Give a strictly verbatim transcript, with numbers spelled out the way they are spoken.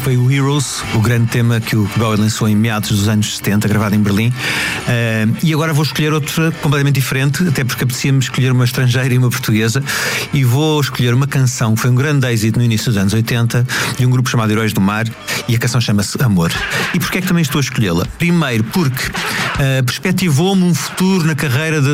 foi o Heroes, o grande tema que o Bowie lançou em meados dos anos setenta, gravado em Berlim. Uh, e agora vou escolher outra completamente diferente, até porque apetecia-me escolher uma estrangeira e uma portuguesa, e vou escolher uma canção que foi um grande êxito no início dos anos oitenta, de um grupo chamado Heróis do Mar, e a canção chama-se Amor. E porquê é que também estou a escolhê-la? Primeiro porque uh, perspectivou-me um futuro na carreira de